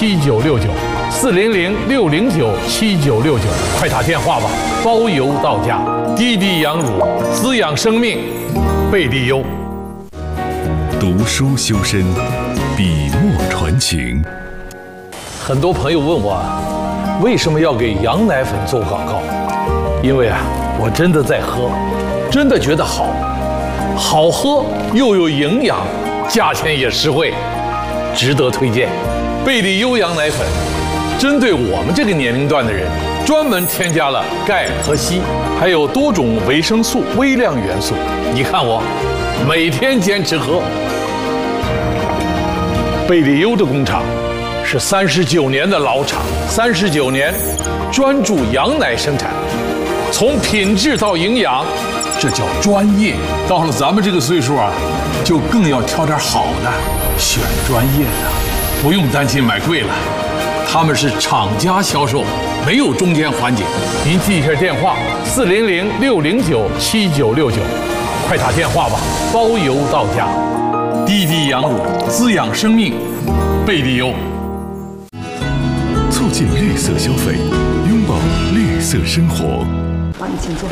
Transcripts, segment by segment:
，400-609-7969，快打电话吧，包邮到家。滴滴羊乳，滋养生命，贝利优。 读书修身，笔墨传情。 很多朋友问我，为什么要给羊奶粉做广告？因为我真的在喝，真的觉得好喝又有营养，价钱也实惠，值得推荐。贝利优羊奶粉针对我们这个年龄段的人，专门添加了钙和硒，还有多种维生素、微量元素。你看我每天坚持喝。贝利优的工厂是39年的老厂，39年专注羊奶生产，从品质到营养，这叫专业。到了咱们这个岁数就更要挑点好的，选专业的，不用担心买贵了。他们是厂家销售，没有中间环节。您记一下电话：400-609-7969，快打电话吧，包邮到家。滴滴羊乳，滋养生命，贝利优。 促进绿色消费，拥抱绿色生活。 好，你请坐。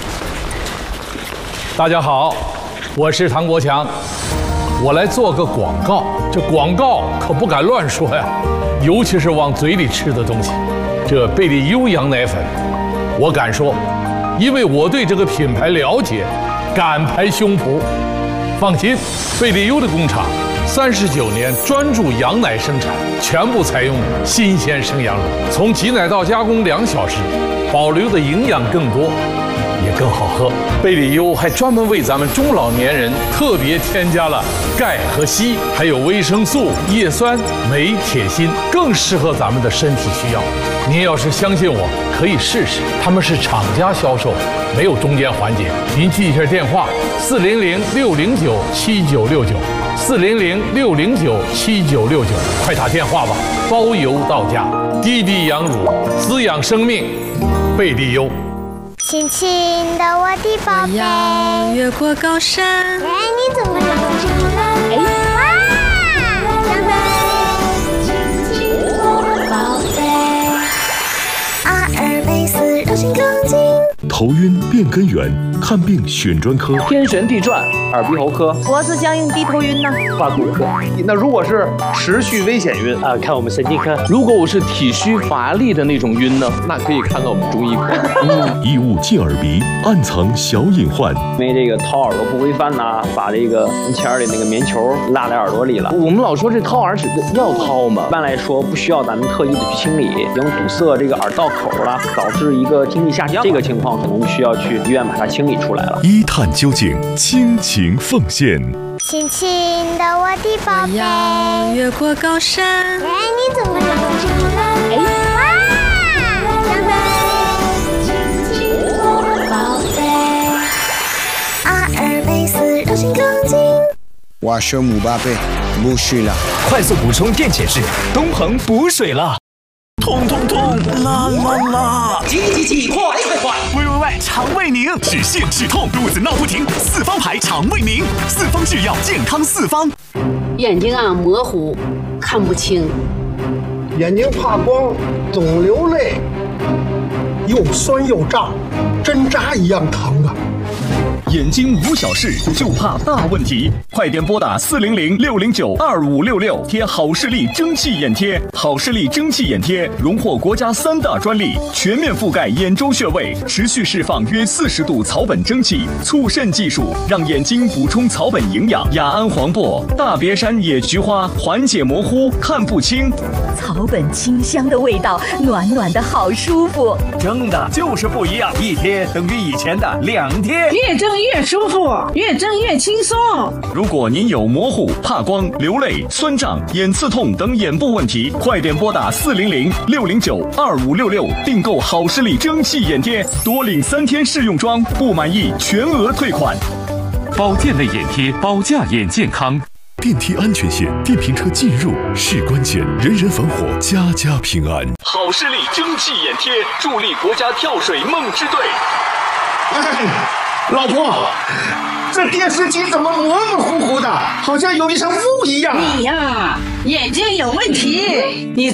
大家好，我是唐国强，我来做个广告。这广告可不敢乱说呀，尤其是往嘴里吃的东西。这贝利优羊奶粉，我敢说，因为我对这个品牌了解，敢拍胸脯。放心，贝利优的工厂39年专注羊奶生产，全部采用新鲜生羊乳，从挤奶到加工2小时，保留的营养更多，也更好喝。贝利优还专门为咱们中老年人特别添加了钙和硒，还有维生素、叶酸、镁、铁、锌，更适合咱们的身体需要。您要是相信我，可以试试。他们是厂家销售，没有中间环节。您记一下电话：400-609-7969，400-609-7969，快打电话吧，包邮到家。滴滴羊乳，滋养生命，贝利优。 轻轻的我的宝贝， 越过高山。 哎，你怎么这么这个？哎，哇！长辈，轻轻我宝贝，阿尔卑斯柔性钢筋。 头晕变根源，看病选专科。 天旋地转，耳鼻喉科。 脖子僵硬低头晕呢， 挂骨科。那如果是持续危险晕看我们神经科。如果我是体虚乏力的那种晕呢，那可以看看我们中医科。 异物进耳鼻，暗藏小隐患。 因为这个掏耳朵不规范把这个门前的那个棉球拉在耳朵里了。 我们老说这掏耳屎要掏吗？ 一般来说不需要咱们特意的去清理，已经堵塞这个耳道口了，导致一个听力下降，这个情况可能需要去医院把它清理出来了。 一探究竟，倾情奉献。 轻轻的我的宝贝， 越过高山。 哎，你怎么这么这个？哎，哇！长辈，轻轻我宝贝，阿尔卑斯柔性钢筋。 我是姆巴佩，不是了。 快速补充电解质，东鹏补水了。痛痛痛，啦啦啦！ 急，快！ 喂，肠胃宁，止泻止痛，肚子闹不停，四方牌肠胃宁，四方制药，健康四方。 眼睛模糊，看不清。 眼睛怕光，总流泪，又酸又胀，针扎一样疼啊！ 眼睛无小事，就怕大问题。快点拨打400-609-2566，贴好视力蒸汽眼贴。好视力蒸汽眼贴荣获国家3大专利，全面覆盖眼周穴位，持续释放约40度草本蒸汽，促渗技术让眼睛补充草本营养。雅安黄柏、大别山野菊花缓解模糊看不清。 草本清香的味道，暖暖的好舒服。 蒸的就是不一样，一贴等于以前的2贴。 越蒸越舒服，越蒸越轻松。 如果您有模糊、怕光、流泪、酸胀、眼刺痛等眼部问题，快点拨打400-609-2566，订购好视力蒸汽眼贴，多领3天试用装，不满意全额退款。 保健类眼贴，保驾眼健康。电梯安全线，电瓶车进入是关键，人人防火，家家平安。 好视力蒸汽眼贴，助力国家跳水梦之队。 老婆，这电视机怎么模模糊糊的，好像有一层雾一样。 你呀，眼睛有问题，你